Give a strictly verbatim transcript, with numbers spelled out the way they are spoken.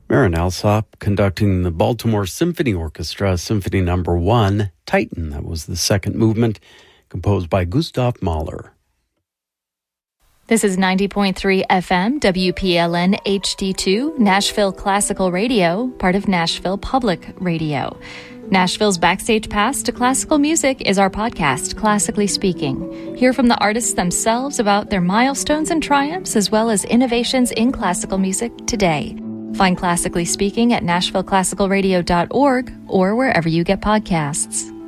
Marin Alsop conducting the Baltimore Symphony Orchestra, Symphony Number One, Titan. That was the second movement, composed by Gustav Mahler. This is ninety point three F M, W P L N H D two, Nashville Classical Radio, part of Nashville Public Radio. Nashville's Backstage Pass to Classical Music is our podcast, Classically Speaking. Hear from the artists themselves about their milestones and triumphs, as well as innovations in classical music today. Find Classically Speaking at nashville classical radio dot org or wherever you get podcasts.